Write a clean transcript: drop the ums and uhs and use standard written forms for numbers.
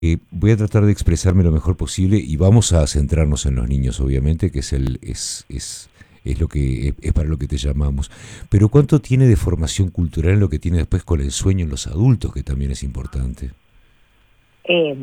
Voy a tratar de expresarme lo mejor posible y vamos a centrarnos en los niños, obviamente, que es lo que es para lo que te llamamos. Pero ¿cuánto tiene de formación cultural en lo que tiene después con el sueño en los adultos, que también es importante?